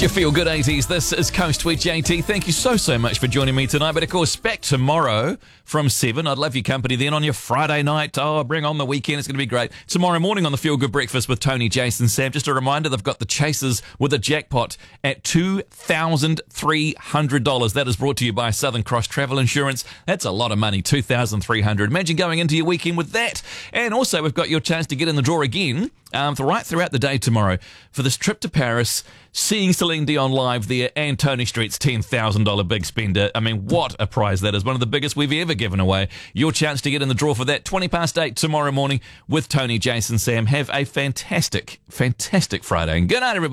your Feel Good 80s. This is Coast with JT. Thank you so much for joining me tonight. But of course, back tomorrow from 7. I'd love your company then on your Friday night. Oh, bring on the weekend. It's going to be great. Tomorrow morning on the Feel Good Breakfast with Tony, Jason, Sam. Just a reminder, they've got the Chasers with a jackpot at $2,300. That is brought to you by Southern Cross Travel Insurance. That's a lot of money, $2,300. Imagine going into your weekend with that. And also, we've got your chance to get in the draw again right throughout the day tomorrow for this trip to Paris, seeing Celine Dion live there, and Tony Street's $10,000 big spender. I mean, what a prize that is. One of the biggest we've ever given away. Your chance to get in the draw for that, 8:20 tomorrow morning with Tony, Jason, Sam. Have a fantastic Friday. And good night, everybody.